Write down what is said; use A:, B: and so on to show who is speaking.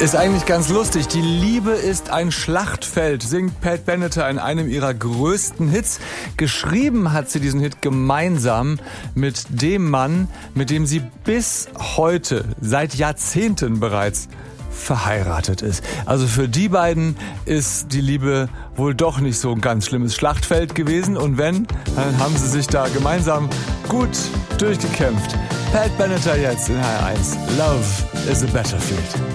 A: Ist eigentlich ganz lustig. Die Liebe ist ein Schlachtfeld, singt Pat Benatar in einem ihrer größten Hits. Geschrieben hat sie diesen Hit gemeinsam mit dem Mann, mit dem sie bis heute, seit Jahrzehnten bereits, verheiratet ist. Also für die beiden ist die Liebe wohl doch nicht so ein ganz schlimmes Schlachtfeld gewesen. Und wenn, dann haben sie sich da gemeinsam gut durchgekämpft. Pat Benatar jetzt in HR1. Love is a Battlefield.